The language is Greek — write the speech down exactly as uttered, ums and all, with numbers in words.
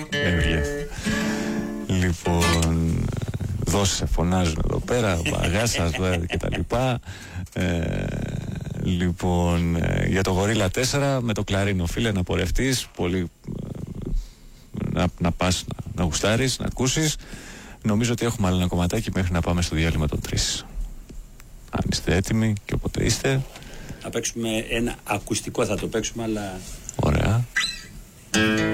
Έβγε. Λοιπόν, δώσε, φωνάζουν εδώ πέρα, μπαγάσας και τα λοιπά. Ε, λοιπόν, ε, για το Γορίλα τέσσερα με το κλαρίνο, φίλε, να πορευτείς πολύ, ε, να, να πας να, να γουστάρεις, να ακούσεις. Νομίζω ότι έχουμε άλλο ένα κομματάκι μέχρι να πάμε στο διάλειμμα των τρεις. Αν είστε έτοιμοι και όποτε είστε. Να παίξουμε ένα ακουστικό, θα το παίξουμε, αλλά... Ωραία.